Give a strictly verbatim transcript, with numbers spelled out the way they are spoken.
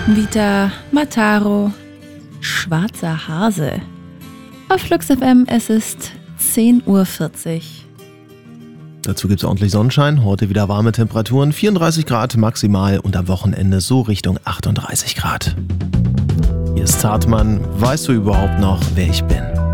Vita, Mataro, Schwarzer Hase. Auf Flux F M, es ist zehn Uhr vierzig. Dazu gibt es ordentlich Sonnenschein, heute wieder warme Temperaturen, vierunddreißig Grad maximal und am Wochenende so Richtung achtunddreißig Grad. Hier ist Zartmann, weißt du überhaupt noch, wer ich bin?